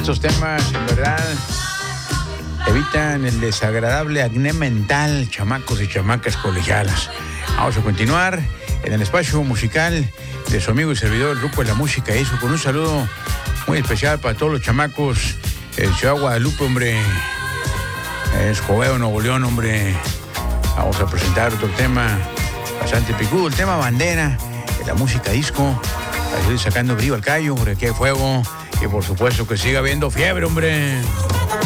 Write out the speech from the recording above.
Estos temas, en verdad, evitan el desagradable acné mental, chamacos y chamacas colegialas. Vamos a continuar en el espacio musical de su amigo y servidor, el Ruco de la Música, eso con un saludo muy especial para todos los chamacos en Ciudad Guadalupe, hombre, en Escobedo, Nuevo León, hombre. Vamos a presentar otro tema bastante picudo, el tema bandera de la música disco, para ir sacando brillo al callo, porque aquí hay fuego, y por supuesto que siga habiendo fiebre, hombre.